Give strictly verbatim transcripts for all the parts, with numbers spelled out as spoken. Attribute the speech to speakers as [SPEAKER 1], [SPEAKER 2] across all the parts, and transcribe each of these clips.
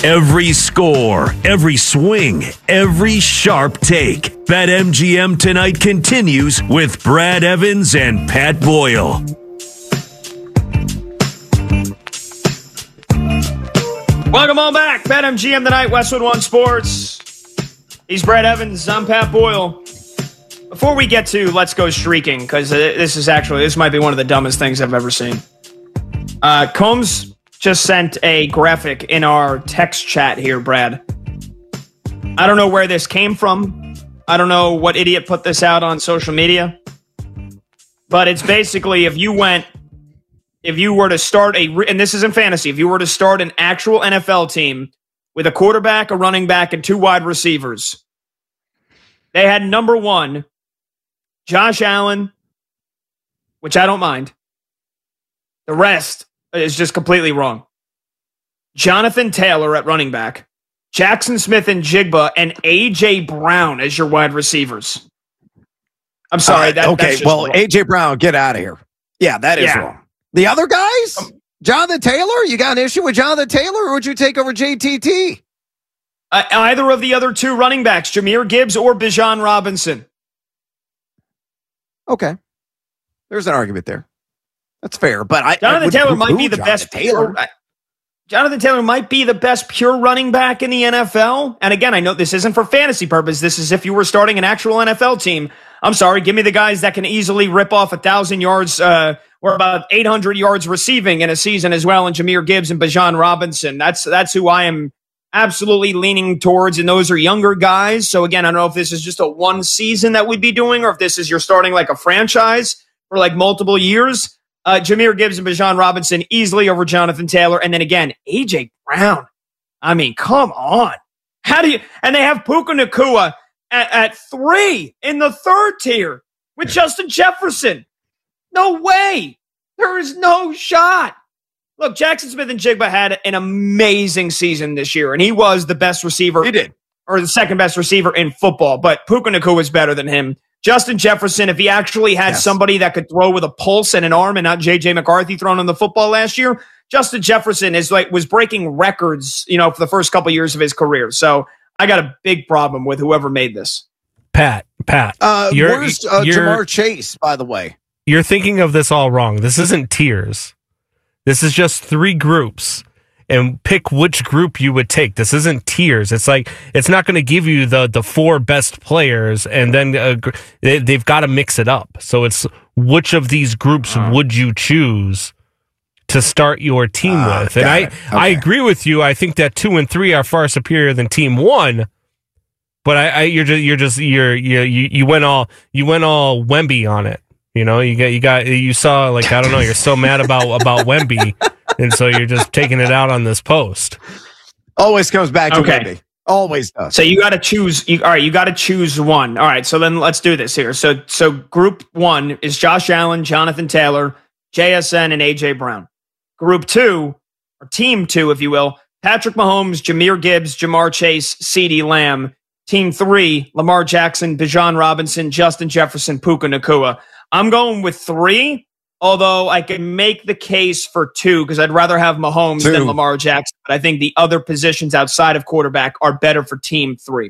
[SPEAKER 1] Every score, every swing, every sharp take. BetMGM tonight continues with Brad Evans and Pat Boyle.
[SPEAKER 2] Welcome on back. BetMGM tonight, Westwood One Sports. He's Brad Evans. I'm Pat Boyle. Before we get to Let's Go Streaking, because this is actually, this might be one of the dumbest things I've ever seen. Uh, Combs just sent a graphic in our text chat here, Brad. I don't know where this came from. I don't know what idiot put this out on social media. But it's basically if you went, if you were to start a, and this isn't fantasy, if you were to start an actual N F L team with a quarterback, a running back, and two wide receivers, they had number one, Josh Allen, which I don't mind. The rest is just completely wrong. Jonathan Taylor at running back, Jackson Smith and Jigba, and A J Brown as your wide receivers. I'm sorry.
[SPEAKER 3] Uh,
[SPEAKER 2] that,
[SPEAKER 3] okay,
[SPEAKER 2] that's
[SPEAKER 3] well,
[SPEAKER 2] wrong.
[SPEAKER 3] A J Brown, get out of here. Yeah, that is
[SPEAKER 2] Yeah.
[SPEAKER 3] wrong. The other guys? Jonathan Taylor? You got an issue with Jonathan Taylor, or would you take over J T T?
[SPEAKER 2] Uh, either of the other two running backs, Jahmyr Gibbs or Bijan Robinson.
[SPEAKER 3] Okay. There's an argument there. That's fair, but I
[SPEAKER 2] Jonathan
[SPEAKER 3] I
[SPEAKER 2] Taylor
[SPEAKER 3] wouldn't
[SPEAKER 2] might be
[SPEAKER 3] poo-poo
[SPEAKER 2] the
[SPEAKER 3] Jonathan
[SPEAKER 2] best
[SPEAKER 3] Taylor.
[SPEAKER 2] pure, Jonathan Taylor might be the best pure running back in the N F L. And again, I know this isn't for fantasy purpose. This is if you were starting an actual N F L team. I'm sorry, give me the guys that can easily rip off a thousand yards uh, or about eight hundred yards receiving in a season as well. And Jahmyr Gibbs and Bijan Robinson. That's that's who I am absolutely leaning towards. And those are younger guys. So again, I don't know if this is just a one season that we'd be doing, or if this is you're starting like a franchise for like multiple years. Uh, Jahmyr Gibbs and Bijan Robinson easily over Jonathan Taylor. And then again, A J Brown. I mean, come on. How do you, and they have Puka Nacua at, at three in the third tier with Justin Jefferson. No way. There is no shot. Look, Jackson Smith and Jigba had an amazing season this year, and he was the best receiver.
[SPEAKER 3] He did.
[SPEAKER 2] Or the second best receiver in football, but Puka Nacua was better than him. Justin Jefferson, if he actually had
[SPEAKER 3] Yes.
[SPEAKER 2] somebody that could throw with a pulse and an arm and not J J McCarthy throwing on the football last year, Justin Jefferson is like was breaking records, you know, for the first couple years of his career. So I got a big problem with whoever made this.
[SPEAKER 4] Pat, Pat,
[SPEAKER 3] Uh,
[SPEAKER 4] you're,
[SPEAKER 3] where's uh,
[SPEAKER 4] you're,
[SPEAKER 3] Jamar Chase, by the way?
[SPEAKER 4] you're thinking of this all wrong. This isn't tiers. This is just three groups. And pick which group you would take. This isn't tiers. It's like it's not going to give you the the four best players, and then uh, they, they've got to mix it up. So it's which of these groups uh, would you choose to start your team uh, with? And I
[SPEAKER 3] okay.
[SPEAKER 4] I agree with you. I think that two and three are far superior than team one. But I, I you're just you're just you're you you you went all you went all Wemby on it. You know you got you got you saw like I don't know. You're so mad about about Wemby. And so you're just taking it out on this post.
[SPEAKER 3] Always comes back to
[SPEAKER 2] Okay.
[SPEAKER 3] Wemby. Always does.
[SPEAKER 2] So you got to choose. You, all right, you got to choose one. All right, so then let's do this here. So so group one is Josh Allen, Jonathan Taylor, J S N, and A J Brown. Group two, or team two, if you will, Patrick Mahomes, Jahmyr Gibbs, Jamar Chase, CeeDee Lamb. Team three, Lamar Jackson, Bijan Robinson, Justin Jefferson, Puka Nacua. I'm going with three. Although I can make the case for two because I'd rather have Mahomes
[SPEAKER 3] Two.
[SPEAKER 2] than Lamar Jackson. But I think the other positions outside of quarterback are better for team three.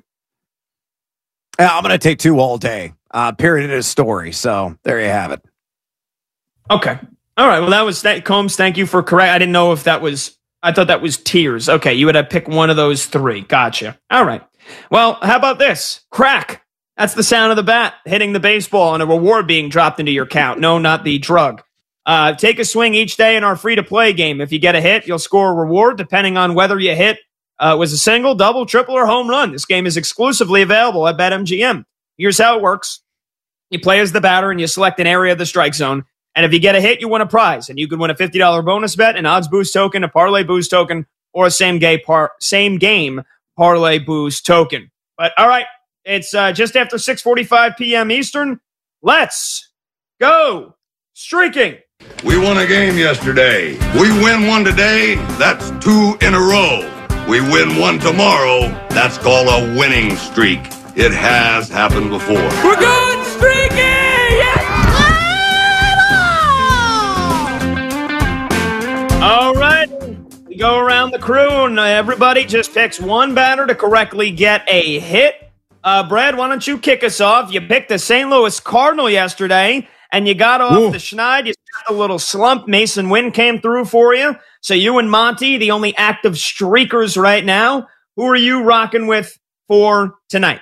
[SPEAKER 3] Yeah, I'm going to take two all day. Uh, period in his story. So there you have it.
[SPEAKER 2] Okay. All right. Well, that was that. Combs, thank you for correct. I didn't know if that was, I thought that was tiers. Okay. You would have picked one of those three. Gotcha. All right. Well, how about this? Crack. That's the sound of the bat hitting the baseball and a reward being dropped into your account. No, not the drug. Uh, take a swing each day in our free-to-play game. If you get a hit, you'll score a reward depending on whether you hit uh, was a single, double, triple, or home run. This game is exclusively available at BetMGM. Here's how it works. You play as the batter and you select an area of the strike zone. And if you get a hit, you win a prize. And you could win a fifty dollars bonus bet, an odds boost token, a parlay boost token, or a same game, par- same game parlay boost token. But all right. It's uh, just after six forty-five p.m. Eastern. Let's go streaking.
[SPEAKER 5] We won a game yesterday. We win one today, that's two in a row. We win one tomorrow, that's called a winning streak. It has happened before.
[SPEAKER 2] We're going streaking! Yes! All right. We We go around the crew, and everybody just picks one batter to correctly get a hit. Uh, Brad, why don't you kick us off? You picked the Saint Louis Cardinal yesterday, and you got off Ooh. the schneid. You got a little slump. Mason Wynn came through for you. So you and Monty, the only active streakers right now. Who are you rocking with for tonight?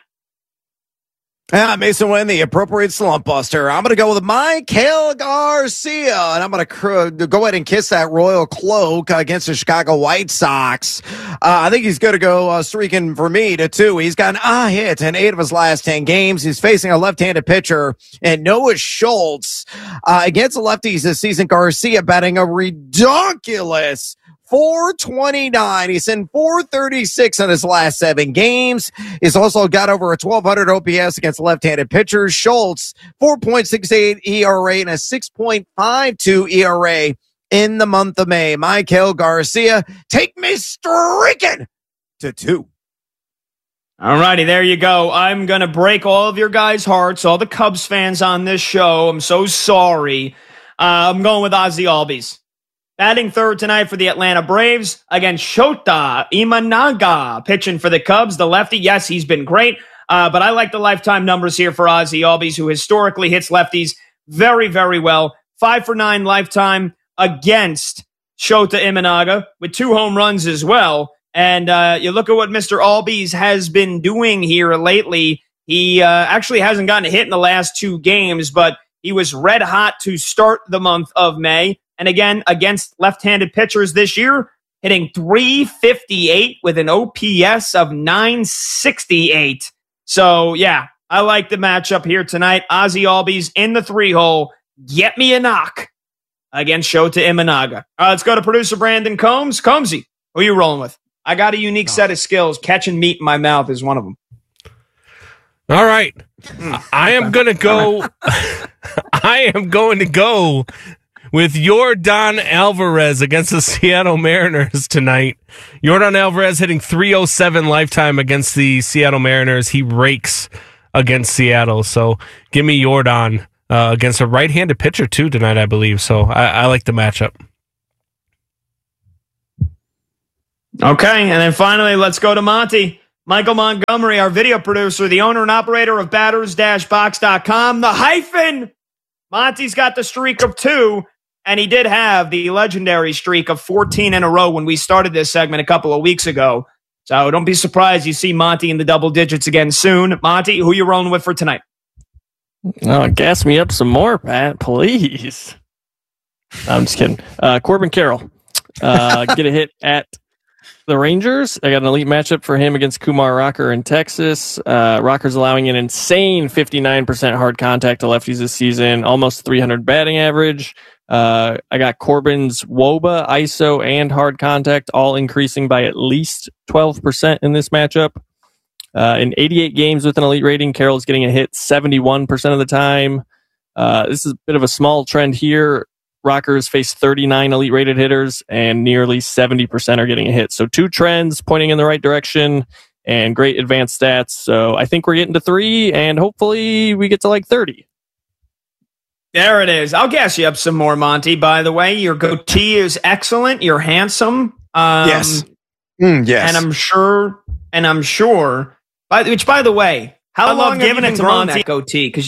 [SPEAKER 3] Yeah, Mason Wynn, the appropriate slump buster. I'm going to go with Maikel Garcia, and I'm going to cr- go ahead and kiss that royal cloak against the Chicago White Sox. Uh, I think he's going to go uh, streaking for me to two. He's gotten a hit in eight of his last ten games. He's facing a left-handed pitcher, and Noah Schultz uh, against the lefties this season. Garcia batting a ridiculous four twenty-nine. He's in four thirty-six in his last seven games. He's also got over a twelve hundred O P S against left-handed pitchers. Schultz, four point six eight E R A and a six point five two E R A in the month of May. Maikel Garcia, take me streaking to two.
[SPEAKER 2] All righty, there you go. I'm going to break all of your guys' hearts, all the Cubs fans on this show. I'm so sorry. Uh, I'm going with Ozzy Albies. Batting third tonight for the Atlanta Braves against Shota Imanaga. Pitching for the Cubs, the lefty. Yes, he's been great, uh, but I like the lifetime numbers here for Ozzy Albies, who historically hits lefties very, very well. Five for nine lifetime against Shota Imanaga with two home runs as well. And uh, you look at what Mister Albies has been doing here lately. He uh, actually hasn't gotten a hit in the last two games, but he was red hot to start the month of May. And again, against left-handed pitchers this year, hitting three fifty-eight with an O P S of nine sixty-eight. So, yeah, I like the matchup here tonight. Ozzy Albies in the three-hole. Get me a knock against Shota Imanaga. Uh, let's go to producer Brandon Combs. Combsy, who are you rolling with? I got a unique set of skills. Catching meat in my mouth is one of them.
[SPEAKER 4] All right. I am going to go. I am going to go with Yordan Alvarez against the Seattle Mariners tonight. Yordan Alvarez hitting three oh seven lifetime against the Seattle Mariners. He rakes against Seattle. So give me Yordan uh, against a right-handed pitcher too tonight, I believe. So I, I like the matchup.
[SPEAKER 2] Okay, and then finally, let's go to Monty. Michael Montgomery, our video producer, the owner and operator of batters box dot com. The hyphen! Monty's got the streak of two. And he did have the legendary streak of fourteen in a row when we started this segment a couple of weeks ago. So don't be surprised you see Monty in the double digits again soon. Monty, who you rolling with for tonight?
[SPEAKER 6] Oh, gas me up some more, Pat, please. I'm just kidding. Uh, Corbin Carroll. Uh, get a hit at the Rangers. I got an elite matchup for him against Kumar Rocker in Texas. Uh, Rocker's allowing an insane fifty-nine percent hard contact to lefties this season, almost three hundred batting average. Uh, I got Corbin's W O B A, I S O, and hard contact all increasing by at least twelve percent in this matchup. Uh, in eighty-eight games with an elite rating, Carroll's getting a hit seventy-one percent of the time. Uh, this is a bit of a small trend here. Rockers face thirty-nine elite rated hitters, and nearly seventy percent are getting a hit. So two trends pointing in the right direction and great advanced stats. So I think we're getting to three, and hopefully we get to like thirty.
[SPEAKER 2] There it is. I'll gas you up some more, Monty. By the way, your goatee is excellent. You're handsome. Um,
[SPEAKER 3] yes. Mm, yes.
[SPEAKER 2] And I'm sure, and I'm sure, by, which by the way, how I long love giving it to Monty that goatee? Because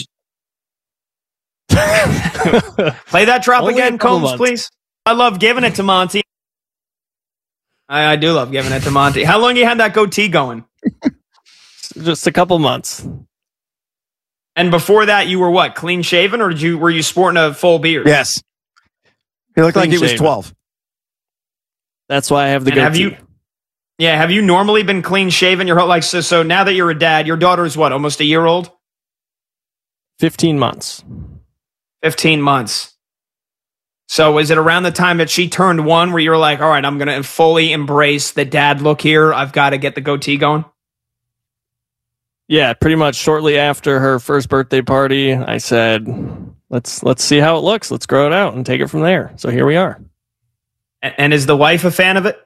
[SPEAKER 2] play that drop
[SPEAKER 6] Only
[SPEAKER 2] again, Combs, months. Please. I love giving it to Monty. I, I do love giving it to Monty. How long you had that goatee going?
[SPEAKER 6] Just a couple months.
[SPEAKER 2] And before that, you were what? Clean shaven, or did you were you sporting a full beard?
[SPEAKER 3] Yes. He looked
[SPEAKER 6] Clean
[SPEAKER 3] like he was
[SPEAKER 6] shaven.
[SPEAKER 3] twelve.
[SPEAKER 6] That's why I have the
[SPEAKER 2] And
[SPEAKER 6] goatee.
[SPEAKER 2] have you? Yeah, have you normally been clean shaven your whole like so? So now that you're a dad, your daughter is what? Almost a year old.
[SPEAKER 6] Fifteen months.
[SPEAKER 2] Fifteen months. So is it around the time that she turned one where you're like, all right, I'm gonna fully embrace the dad look here. I've got to get the goatee going.
[SPEAKER 6] Yeah, pretty much shortly after her first birthday party, I said, "Let's let's see how it looks. Let's grow it out and take it from there." So here we are.
[SPEAKER 2] And, and is the wife a fan of it?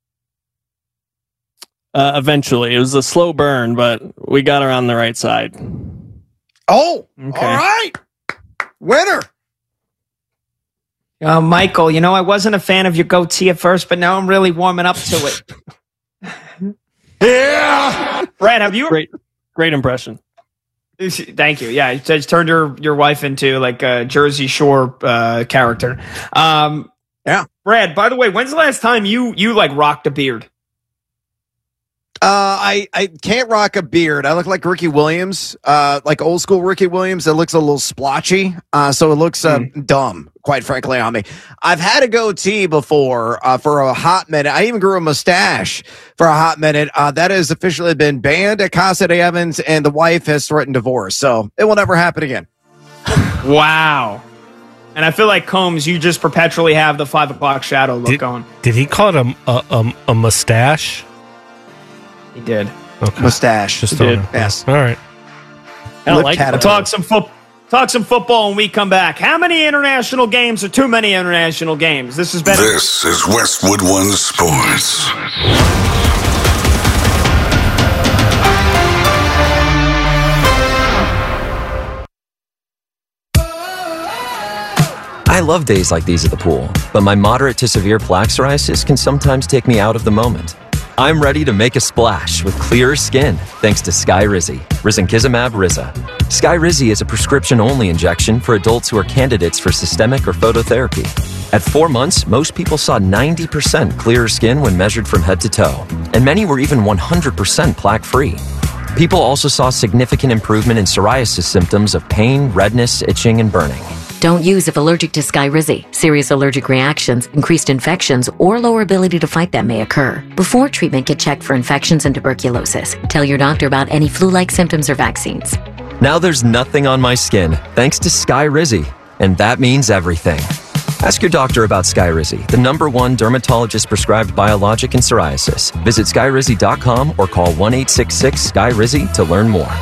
[SPEAKER 6] Uh, eventually, it was a slow burn, but we got her on the right side.
[SPEAKER 3] Oh,
[SPEAKER 2] Okay.
[SPEAKER 3] all right. Winner.
[SPEAKER 2] Uh, Michael, you know, I wasn't a fan of your goatee at first, but now I'm really warming up to it.
[SPEAKER 3] Yeah.
[SPEAKER 2] Brad, have you...
[SPEAKER 6] Great, great impression.
[SPEAKER 2] Thank you. Yeah, it just turned your, your wife into like a Jersey Shore uh, character. Um,
[SPEAKER 3] yeah.
[SPEAKER 2] Brad, by the way, when's the last time you you like rocked a beard?
[SPEAKER 3] Uh, I, I can't rock a beard. I look like Ricky Williams, uh, like old school Ricky Williams. It looks a little splotchy, uh, so it looks uh, mm. dumb, quite frankly, on me. I've had a goatee before uh, for a hot minute. I even grew a mustache for a hot minute. Uh, that has officially been banned at Casa de Evans, and the wife has threatened divorce, so it will never happen again.
[SPEAKER 2] Wow. And I feel like Combs, you just perpetually have the five o'clock shadow look
[SPEAKER 4] did,
[SPEAKER 2] going.
[SPEAKER 4] Did he call it a, a, a, a mustache?
[SPEAKER 2] He did.
[SPEAKER 3] Okay. Mustache.
[SPEAKER 4] Just
[SPEAKER 3] did.
[SPEAKER 4] Know.
[SPEAKER 3] Yes.
[SPEAKER 4] All right.
[SPEAKER 6] I don't like
[SPEAKER 2] we'll talk some football. Talk some football when we come back. How many international games are too many international games? This is better.
[SPEAKER 7] This is Westwood One Sports.
[SPEAKER 8] I love days like these at the pool, but my moderate to severe plaque psoriasis can sometimes take me out of the moment. I'm ready to make a splash with clearer skin thanks to Skyrizi, Risankizumab Riza. Skyrizi is a prescription-only injection for adults who are candidates for systemic or phototherapy. At four months, most people saw ninety percent clearer skin when measured from head to toe, and many were even one hundred percent plaque-free. People also saw significant improvement in psoriasis symptoms of pain, redness, itching, and burning.
[SPEAKER 9] Don't use if allergic to Skyrizi. Serious allergic reactions, increased infections, or lower ability to fight them may occur. Before treatment, get checked for infections and tuberculosis. Tell your doctor about any flu-like symptoms or vaccines.
[SPEAKER 8] Now there's nothing on my skin thanks to Skyrizi, and that means everything. Ask your doctor about Skyrizi, the number one dermatologist-prescribed biologic in psoriasis. Visit skyrizi dot com or call one eight six six Skyrizi to learn more.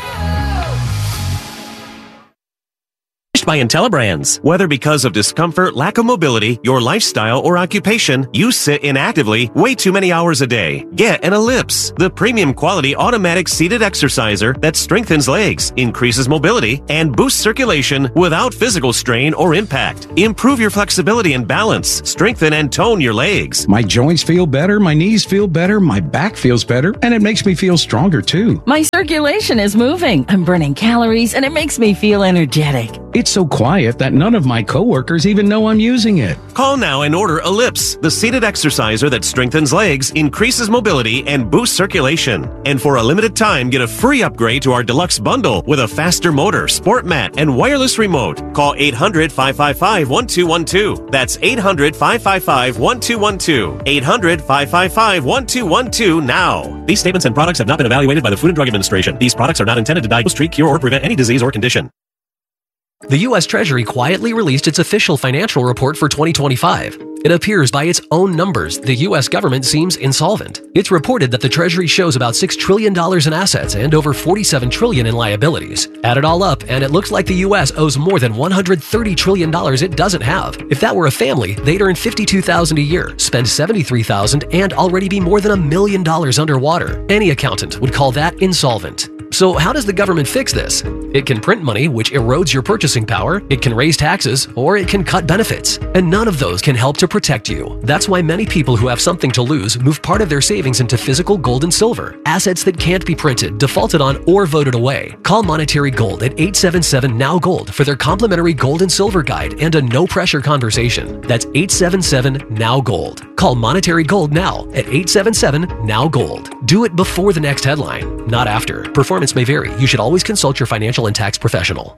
[SPEAKER 10] By IntelliBrands. Whether because of discomfort, lack of mobility, your lifestyle, or occupation, you sit inactively way too many hours a day. Get an Ellipse, the premium quality automatic seated exerciser that strengthens legs, increases mobility, and boosts circulation without physical strain or impact. Improve your flexibility and balance, strengthen and tone your legs.
[SPEAKER 11] My joints feel better, my knees feel better, my back feels better, and it makes me feel stronger too.
[SPEAKER 12] My circulation is moving, I'm burning calories, and it makes me feel energetic.
[SPEAKER 11] It's so quiet that none of my coworkers even know I'm using it.
[SPEAKER 10] Call now and order Ellipse, the seated exerciser that strengthens legs, increases mobility, and boosts circulation. And for a limited time, get a free upgrade to our deluxe bundle with a faster motor, sport mat, and wireless remote. Call eight hundred, five five five, one two one two. That's eight hundred, five five five, one two one two. eight hundred, five five five, one two one two now. These statements and products have not been evaluated by the Food and Drug Administration. These products are not intended to diagnose, treat, cure, or prevent any disease or condition.
[SPEAKER 13] The U S Treasury quietly released its official financial report for twenty twenty-five. It appears by its own numbers, the U S government seems insolvent. It's reported that the Treasury shows about six trillion dollars in assets and over forty-seven trillion dollars in liabilities. Add it all up, and it looks like the U S owes more than one hundred thirty trillion dollars it doesn't have. If that were a family, they'd earn fifty-two thousand dollars a year, spend seventy-three thousand dollars, and already be more than a million dollars underwater. Any accountant would call that insolvent. So how does the government fix this? It can print money, which erodes your purchasing power, it can raise taxes, or it can cut benefits. And none of those can help to protect you. That's why many people who have something to lose move part of their savings into physical gold and silver, assets that can't be printed, defaulted on, or voted away. Call Monetary Gold at eight seven seven, N O W Gold for their complimentary gold and silver guide and a no-pressure conversation. That's eight seven seven, N O W Gold. Call Monetary Gold now at eight seven seven, N O W Gold. Do it before the next headline, not after. Performance may vary. You should always consult your financial and tax professional.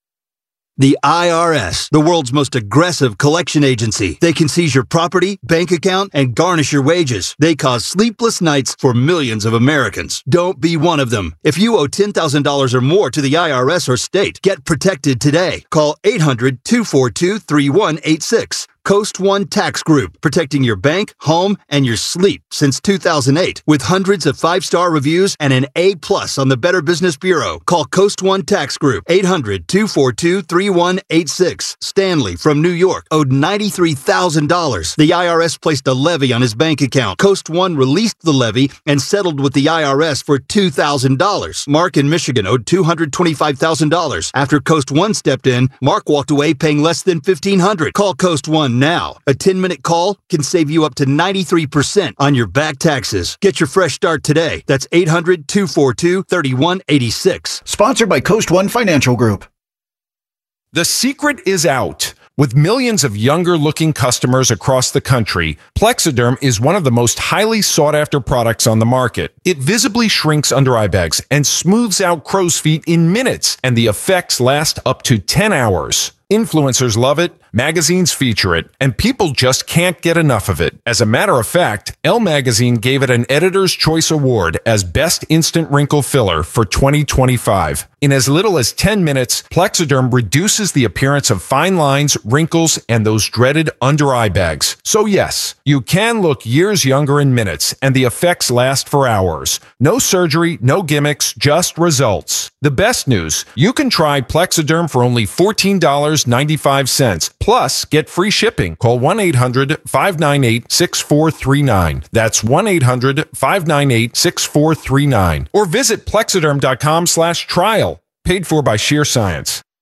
[SPEAKER 14] The I R S, the world's most aggressive collection agency. They can seize your property, bank account, and garnish your wages. They cause sleepless nights for millions of Americans. Don't be one of them. If you owe ten thousand dollars or more to the I R S or state, get protected today. Call eight hundred, two four two, three one eight six. Coast One Tax Group, protecting your bank, home, and your sleep since two thousand eight. With hundreds of five-star reviews and an A plus on the Better Business Bureau. Call Coast One Tax Group, eight hundred, two four two, three one eight six. Stanley from New York owed ninety-three thousand dollars. The I R S placed a levy on his bank account. Coast One released the levy and settled with the I R S for two thousand dollars. Mark in Michigan owed two hundred twenty-five thousand dollars. After Coast One stepped in, Mark walked away paying less than fifteen hundred dollars. Call Coast One now. A ten-minute call can save you up to ninety-three percent on your back taxes. Get your fresh start today. That's eight hundred, two four two, three one eight six.
[SPEAKER 15] Sponsored by Coast One Financial Group.
[SPEAKER 16] The secret is out. With millions of younger-looking customers across the country, Plexiderm is one of the most highly sought-after products on the market. It visibly shrinks under-eye bags and smooths out crow's feet in minutes, and the effects last up to ten hours. Influencers love it, magazines feature it, and people just can't get enough of it. As a matter of fact, Elle Magazine gave it an Editor's Choice Award as Best Instant Wrinkle Filler for twenty twenty-five. In as little as ten minutes, Plexiderm reduces the appearance of fine lines, wrinkles, and those dreaded under-eye bags. So yes, you can look years younger in minutes, and the effects last for hours. No surgery, no gimmicks, just results. The best news, you can try Plexiderm for only fourteen dollars and ninety-five cents. Plus, get free shipping. Call one eight hundred, five nine eight, six four three nine. That's one eight hundred, five nine eight, six four three nine. Or visit plexiderm dot com slash trial. Paid for by Sheer Science.